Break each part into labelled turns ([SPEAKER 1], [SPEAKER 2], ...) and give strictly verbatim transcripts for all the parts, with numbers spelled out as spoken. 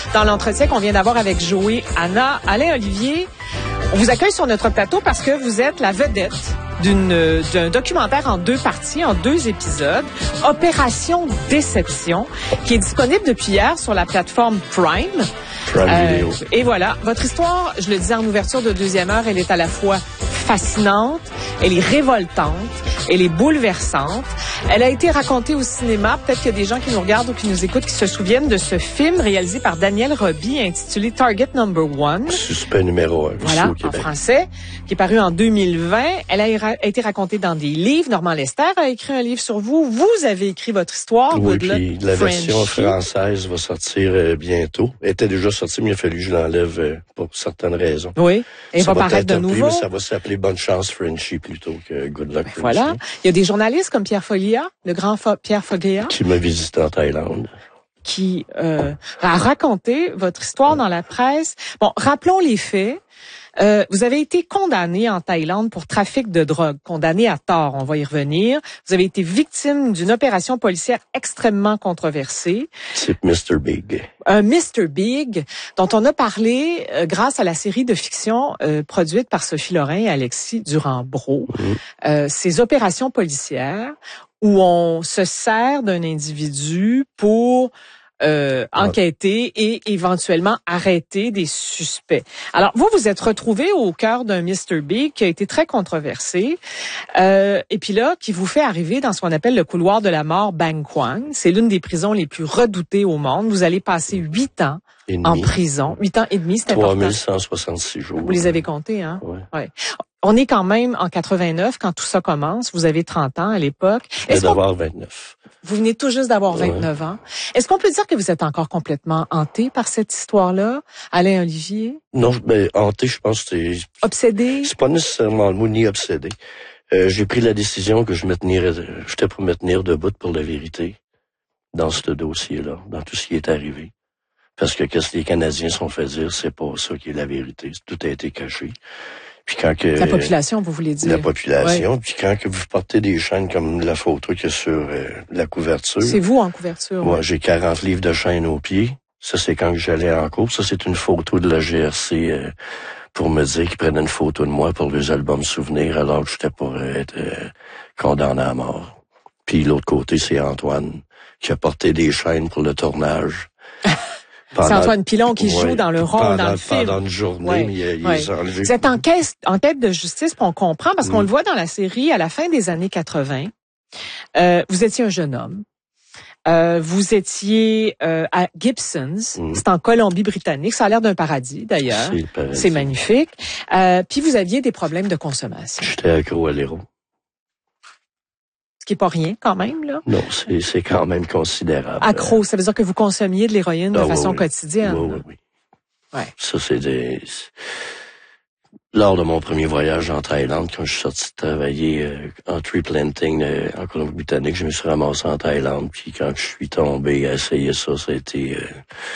[SPEAKER 1] dans l'entretien qu'on vient d'avoir avec Joey, Anna, Alain Olivier. On vous accueille sur notre plateau parce que vous êtes la vedette d'une, d'un documentaire en deux parties, en deux épisodes, Opération Déception, qui est disponible depuis hier sur la plateforme Prime.
[SPEAKER 2] Prime euh, Video.
[SPEAKER 1] Et voilà, votre histoire, je le disais en ouverture de deuxième heure, elle est à la fois fascinante, elle est révoltante, elle est bouleversante. Elle a été racontée au cinéma. Peut-être qu'il y a des gens qui nous regardent ou qui nous écoutent qui se souviennent de ce film réalisé par Daniel Roby intitulé Target Number One.
[SPEAKER 2] Suspect numéro un.
[SPEAKER 1] Voilà, en français, qui est paru en deux mille vingt. Elle a, a été racontée dans des livres. Normand Lester a écrit un livre sur vous. Vous avez écrit votre histoire.
[SPEAKER 2] Oui, puis la version française va sortir euh, bientôt. Elle était déjà sortie, mais il a fallu que je l'enlève euh, pour certaines raisons.
[SPEAKER 1] Oui, et ça va paraître de nouveau.
[SPEAKER 2] Ça va s'appeler Bonne Chance Frenchie plutôt que Good Luck Frenchie.
[SPEAKER 1] Voilà. Il y a des journalistes comme Pierre Foglia, le grand Fo- Pierre Foglia.
[SPEAKER 2] Qui m'a visité en Thaïlande.
[SPEAKER 1] Qui euh, a raconté votre histoire dans la presse. Bon, rappelons les faits. Euh, vous avez été condamné en Thaïlande pour trafic de drogue, condamné à tort, on va y revenir. Vous avez été victime d'une opération policière extrêmement controversée.
[SPEAKER 2] C'est mister Big.
[SPEAKER 1] Un mister Big dont on a parlé euh, grâce à la série de fiction euh, produite par Sophie Lorrain et Alexis Durand-Brault. Mmh. Euh, ces opérations policières où on se sert d'un individu pour Euh, enquêter et éventuellement arrêter des suspects. Alors, vous, vous êtes retrouvé au cœur d'un mister Big qui a été très controversé euh, et puis là, qui vous fait arriver dans ce qu'on appelle le couloir de la mort Bang Kwang. C'est l'une des prisons les plus redoutées au monde. Vous allez passer huit ans en prison. Huit ans et demi, c'est important.
[SPEAKER 2] trois mille cent soixante-six jours.
[SPEAKER 1] Vous les avez comptés, hein?
[SPEAKER 2] Oui.
[SPEAKER 1] Ouais. On est quand même en quatre-vingt-neuf quand tout ça commence. Vous avez trente ans à l'époque.
[SPEAKER 2] Je venais d'avoir vingt-neuf.
[SPEAKER 1] Vous venez tout juste d'avoir vingt-neuf
[SPEAKER 2] ouais.
[SPEAKER 1] ans. Est-ce qu'on peut dire que vous êtes encore complètement hanté par cette histoire-là, Alain Olivier?
[SPEAKER 2] Non, ben hanté, je pense que c'est...
[SPEAKER 1] Obsédé?
[SPEAKER 2] C'est pas nécessairement le mot ni obsédé. Euh, j'ai pris la décision que je me tenirais, j'étais pour me tenir debout pour la vérité dans ce dossier-là, dans tout ce qui est arrivé. Parce que qu'est-ce que les Canadiens sont fait dire, c'est pas ça qui est la vérité. Tout a été caché. Puis quand que
[SPEAKER 1] la population, vous voulez dire?
[SPEAKER 2] La population.
[SPEAKER 1] Ouais.
[SPEAKER 2] Puis quand que vous portez des chaînes comme la photo qu'il y a sur euh, la couverture.
[SPEAKER 1] C'est vous en couverture.
[SPEAKER 2] Moi,
[SPEAKER 1] ouais.
[SPEAKER 2] J'ai quarante livres de chaînes aux pieds. Ça, c'est quand que j'allais en cours. Ça, c'est une photo de la G R C euh, pour me dire qu'ils prenaient une photo de moi pour les albums souvenirs alors que j'étais pour euh, être euh, condamné à mort. Puis l'autre côté, c'est Antoine qui a porté des chaînes pour le tournage.
[SPEAKER 1] Pendant, c'est Antoine Pilon qui
[SPEAKER 2] ouais,
[SPEAKER 1] joue dans le rôle
[SPEAKER 2] pendant,
[SPEAKER 1] dans le film.
[SPEAKER 2] Pendant une journée,
[SPEAKER 1] ouais,
[SPEAKER 2] il, il
[SPEAKER 1] ouais.
[SPEAKER 2] est enlevé.
[SPEAKER 1] Vous êtes en quête, en quête de justice, puis on comprend, parce qu'on
[SPEAKER 2] mm.
[SPEAKER 1] le voit dans la série, à la fin des années quatre-vingt, euh, vous étiez un jeune homme. Euh, vous étiez euh, à Gibson's, mm. c'est en Colombie-Britannique. Ça a l'air d'un paradis, d'ailleurs.
[SPEAKER 2] C'est, le paradis.
[SPEAKER 1] C'est magnifique. Euh, puis vous aviez des problèmes de consommation.
[SPEAKER 2] J'étais accro à l'héros.
[SPEAKER 1] Ce qui est pas rien, quand même, là.
[SPEAKER 2] Non, c'est, c'est quand même considérable.
[SPEAKER 1] Accro, ça veut dire que vous consommiez de l'héroïne de
[SPEAKER 2] ah,
[SPEAKER 1] façon
[SPEAKER 2] oui,
[SPEAKER 1] quotidienne.
[SPEAKER 2] Oui, oui, oui.
[SPEAKER 1] Ouais.
[SPEAKER 2] Ça, c'est des... Lors de mon premier voyage en Thaïlande, quand je suis sorti de travailler euh, en tree planting euh, en Colombie-Britannique, je me suis ramassé en Thaïlande. Puis quand je suis tombé à essayer ça, ça a été... Euh,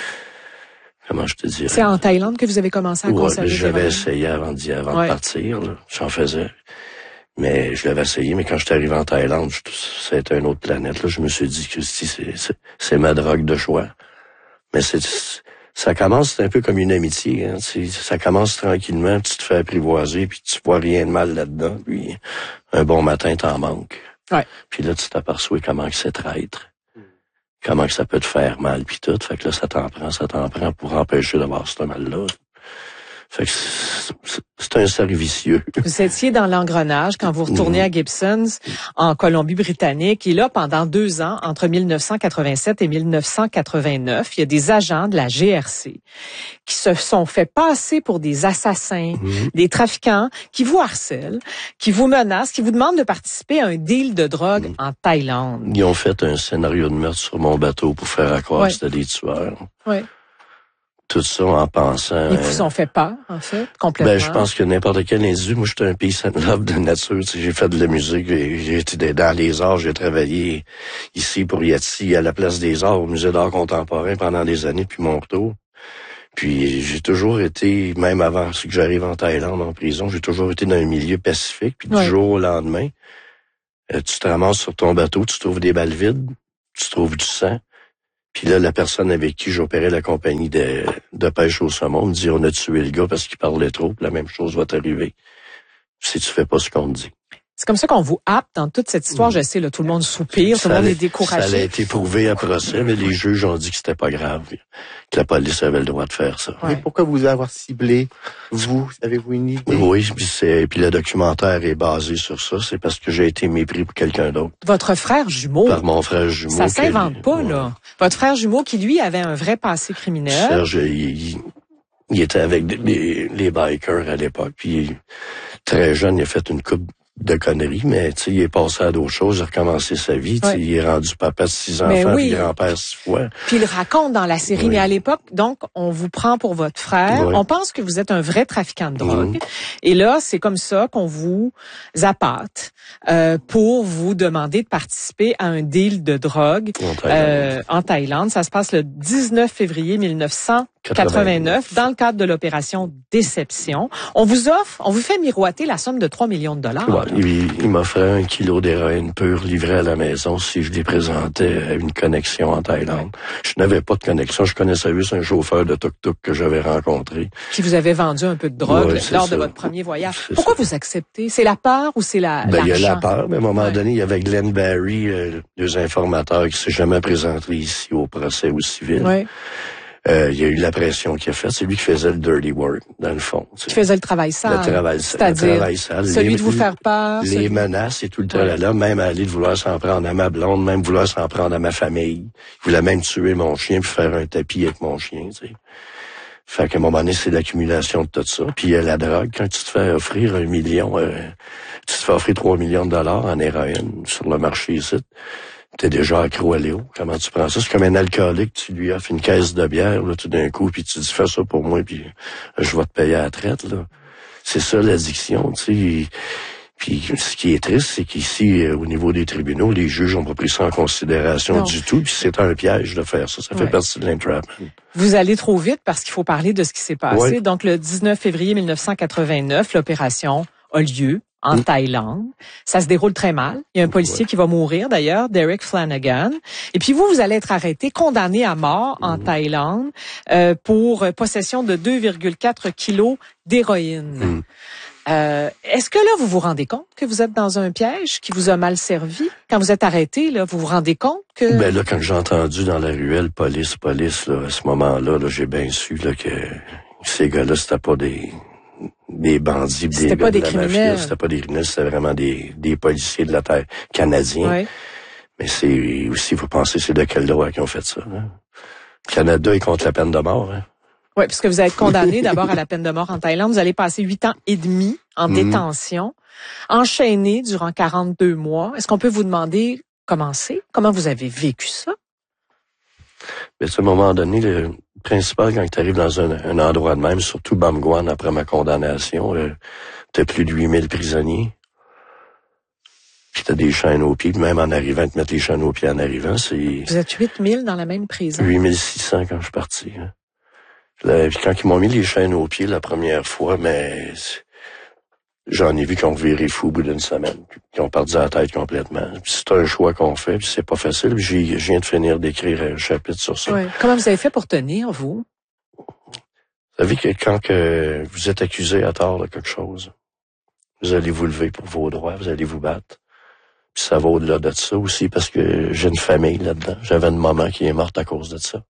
[SPEAKER 2] comment je te dirais?
[SPEAKER 1] C'est en Thaïlande que vous avez commencé à
[SPEAKER 2] ouais,
[SPEAKER 1] consommer de
[SPEAKER 2] j'avais
[SPEAKER 1] l'héroïne?
[SPEAKER 2] essayé avant, d'y, avant
[SPEAKER 1] ouais.
[SPEAKER 2] de partir. Là. J'en faisais... Mais je l'avais essayé, mais quand je suis arrivé en Thaïlande, c'était une autre planète. Là, je me suis dit que c'est, c'est, c'est ma drogue de choix. Mais c'est, ça commence c'est un peu comme une amitié. Hein, ça commence tranquillement, tu te fais apprivoiser, puis tu vois rien de mal là-dedans. Puis un bon matin, t'en manques.
[SPEAKER 1] Ouais.
[SPEAKER 2] Puis là, tu t'aperçois comment que c'est traître. Comment que ça peut te faire mal, puis tout. Fait que là, ça t'en prend, ça t'en prend pour empêcher d'avoir ce mal-là. Fait que c'est un cercle vicieux.
[SPEAKER 1] Vous étiez dans l'engrenage quand vous retournez à Gibson's en Colombie-Britannique. Et là, pendant deux ans, entre mille neuf cent quatre-vingt-sept et mille neuf cent quatre-vingt-neuf, il y a des agents de la G R C qui se sont fait passer pour des assassins, mmh. des trafiquants, qui vous harcèlent, qui vous menacent, qui vous demandent de participer à un deal de drogue mmh. en Thaïlande.
[SPEAKER 2] Ils ont fait un scénario de meurtre sur mon bateau pour faire croire ouais. que c'était des tueurs.
[SPEAKER 1] Oui.
[SPEAKER 2] Tout ça en pensant...
[SPEAKER 1] Ils vous ont fait peur, en fait, complètement.
[SPEAKER 2] Ben, je pense que n'importe quel individu, moi, j'étais un peace and love de nature. Tu sais, j'ai fait de la musique, j'ai été dans les arts, j'ai travaillé ici pour Yati, à la Place des Arts, au Musée d'art contemporain pendant des années, puis mon retour. Puis j'ai toujours été, même avant que j'arrive en Thaïlande, en prison, j'ai toujours été dans un milieu pacifique, puis
[SPEAKER 1] ouais.
[SPEAKER 2] du jour au lendemain, euh, tu te ramasses sur ton bateau, tu trouves des balles vides, tu trouves du sang, Puis là, la personne avec qui j'opérais la compagnie de, de pêche au saumon me dit, on a tué le gars parce qu'il parlait trop, puis la même chose va t'arriver si tu fais pas ce qu'on te dit.
[SPEAKER 1] C'est comme ça qu'on vous happe dans toute cette histoire. Je sais, là, tout le monde soupire, tout le monde est découragé.
[SPEAKER 2] Ça a été prouvé à procès, mais les juges ont dit que c'était pas grave, que la police avait le droit de faire ça.
[SPEAKER 3] Ouais. Mais pourquoi vous avoir ciblé, vous? Avez-vous une idée?
[SPEAKER 2] Oui, puis, c'est, puis le documentaire est basé sur ça. C'est parce que j'ai été mépris pour quelqu'un d'autre.
[SPEAKER 1] Votre frère jumeau?
[SPEAKER 2] Par mon frère jumeau.
[SPEAKER 1] Ça s'invente
[SPEAKER 2] que,
[SPEAKER 1] pas,
[SPEAKER 2] ouais.
[SPEAKER 1] là. Votre frère jumeau qui, lui, avait un vrai passé criminel.
[SPEAKER 2] Serge, il, il était avec les, les bikers à l'époque, puis très jeune, il a fait une coupe de conneries, mais tu sais, il est passé à d'autres choses, il a recommencé sa vie, ouais. Il est rendu papa de six enfants, oui. Puis grand-père six fois.
[SPEAKER 1] Puis il raconte dans la série, oui. Mais à l'époque, donc, on vous prend pour votre frère, oui. On pense que vous êtes un vrai trafiquant de drogue, mmh. Et là, c'est comme ça qu'on vous appâte euh, pour vous demander de participer à un deal de drogue en Thaïlande. Euh, en Thaïlande. Ça se passe le dix-neuf février mille neuf cent quatre-vingt-neuf dans le cadre de l'opération Déception. On vous offre, on vous fait miroiter la somme de trois millions de dollars.
[SPEAKER 2] Ouais, il, il m'offrait un kilo d'héroïne pure livré à la maison si je les présentais à une connexion en Thaïlande. Je n'avais pas de connexion, je connaissais juste un chauffeur de tuk-tuk que j'avais rencontré.
[SPEAKER 1] Qui vous avait vendu un peu de drogue ouais, lors
[SPEAKER 2] ça.
[SPEAKER 1] de votre premier voyage. Pourquoi ça. Vous acceptez? C'est la peur ou c'est la
[SPEAKER 2] ben,
[SPEAKER 1] l'argent?
[SPEAKER 2] Il y a la peur, mais à un moment ouais. donné, il y avait Glenn Barry, euh, deux informateurs qui s'est jamais présenté ici au procès ou civil.
[SPEAKER 1] Ouais.
[SPEAKER 2] Euh, il y a eu la pression qu'il a faite. C'est lui qui faisait le dirty work, dans le fond.
[SPEAKER 1] Qui sais. faisait le travail sale.
[SPEAKER 2] Le travail,
[SPEAKER 1] c'est-à-dire
[SPEAKER 2] le travail sale.
[SPEAKER 1] Celui
[SPEAKER 2] les,
[SPEAKER 1] de vous faire peur.
[SPEAKER 2] Les
[SPEAKER 1] celui...
[SPEAKER 2] menaces et tout le temps ouais. là, même aller de vouloir s'en prendre à ma blonde, même vouloir s'en prendre à ma famille. Il voulait même tuer mon chien puis faire un tapis avec mon chien, tu sais. Fait qu'à un moment donné, c'est l'accumulation de tout ça. Puis il y a la drogue. Quand tu te fais offrir un million, euh, tu te fais offrir trois millions de dollars en héroïne sur le marché ici. T'es déjà accro à Léo. Comment tu prends ça? C'est comme un alcoolique. Tu lui offres une caisse de bière, là, tout d'un coup, puis tu dis, fais ça pour moi, puis je vais te payer à la traite, là. C'est ça, l'addiction, tu sais. Puis ce qui est triste, c'est qu'ici, au niveau des tribunaux, les juges n'ont pas pris ça en considération non. du tout, puis c'est un piège de faire ça. Ça fait ouais. partie de l'entrapment.
[SPEAKER 1] Vous allez trop vite parce qu'il faut parler de ce qui s'est passé. Ouais. Donc, le dix-neuf février mille neuf cent quatre-vingt-neuf, l'opération a lieu en mmh. Thaïlande. Ça se déroule très mal. Il y a un policier ouais. qui va mourir, d'ailleurs, Derek Flanagan. Et puis vous, vous allez être arrêté, condamné à mort mmh. en Thaïlande euh, pour possession de deux virgule quatre kilos d'héroïne. Mmh. Euh, est-ce que là, vous vous rendez compte que vous êtes dans un piège qui vous a mal servi? Quand vous êtes arrêté, là, vous vous rendez compte que...
[SPEAKER 2] Ben là, quand j'ai entendu dans la ruelle, police, police, là, à ce moment-là, là, j'ai bien su là, que ces gars-là, c'était pas des... des bandits, des
[SPEAKER 1] gars pas
[SPEAKER 2] de
[SPEAKER 1] des
[SPEAKER 2] la
[SPEAKER 1] criminels.
[SPEAKER 2] mafia, c'était pas des criminels, c'était vraiment des, des policiers de la terre canadiens.
[SPEAKER 1] Ouais.
[SPEAKER 2] Mais c'est aussi, vous pensez, c'est de quel droit qu'ils ont fait ça? Hein? Le Canada est contre la peine de mort. Hein?
[SPEAKER 1] Oui, puisque vous êtes condamné d'abord à la peine de mort en Thaïlande. Vous allez passer huit ans et demi en mmh. détention, enchaîné durant quarante-deux mois. Est-ce qu'on peut vous demander comment c'est? Comment vous avez vécu ça?
[SPEAKER 2] Mais à un moment donné, le principal, quand tu arrives dans un, un endroit de même, surtout Bamguan, après ma condamnation, tu as plus de huit mille prisonniers. Puis t'as des chaînes aux pieds, puis même en arrivant, te mettre les chaînes aux pieds en arrivant, c'est...
[SPEAKER 1] Vous êtes huit mille dans la même prison?
[SPEAKER 2] huit mille six cents quand je suis parti. Hein. Là, puis quand ils m'ont mis les chaînes aux pieds la première fois, mais j'en ai vu qui ont viré fou au bout d'une semaine, qui ont perdu la tête complètement. Puis c'est un choix qu'on fait, puis c'est pas facile. Puis je viens de finir d'écrire un chapitre sur ça.
[SPEAKER 1] Ouais. Comment vous avez fait pour tenir, vous?
[SPEAKER 2] Vous savez que quand que vous êtes accusé à tort de quelque chose, vous allez vous lever pour vos droits, vous allez vous battre. Puis ça va au-delà de ça aussi, parce que j'ai une famille là-dedans. J'avais une maman qui est morte à cause de ça.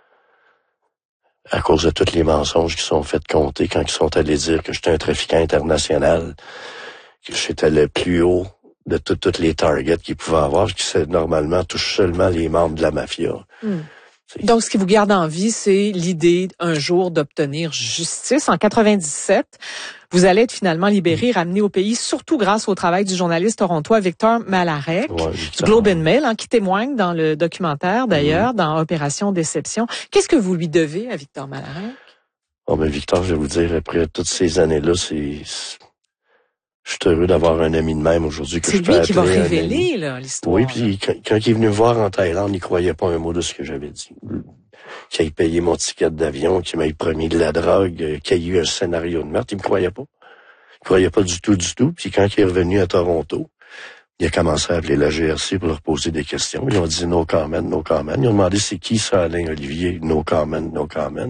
[SPEAKER 2] À cause de tous les mensonges qui sont faits compter quand ils sont allés dire que j'étais un trafiquant international, que j'étais le plus haut de tous les targets qu'ils pouvaient avoir, qui c'est normalement touche seulement les membres de la mafia.
[SPEAKER 1] Mm. Donc, ce qui vous garde en vie, c'est l'idée un jour d'obtenir justice. En quatre-vingt-dix-sept, vous allez être finalement libéré, mmh. ramené au pays, surtout grâce au travail du journaliste torontois Victor Malarek, ouais, du Globe and Mail, hein, qui témoigne dans le documentaire, d'ailleurs, mmh. dans Opération Déception. Qu'est-ce que vous lui devez à Victor Malarek?
[SPEAKER 2] Oh, ben, Victor, je vais vous dire, après toutes ces années-là, c'est... Je suis heureux d'avoir un ami de même aujourd'hui que je peux appeler.
[SPEAKER 1] C'est lui qui va révéler là, l'histoire.
[SPEAKER 2] Oui, puis quand, quand il est venu me voir en Thaïlande, il croyait pas un mot de ce que j'avais dit. Qu'il ait payé mon ticket d'avion, qu'il m'ait promis de la drogue, qu'il y ait eu un scénario de meurtre, il me croyait pas. Il me croyait pas du tout, du tout. Puis quand il est revenu à Toronto, Il a commencé à appeler la G R C pour leur poser des questions. Ils ont dit no comment, no comment. Ils ont demandé c'est qui ça, Alain Olivier? No comment, no comment.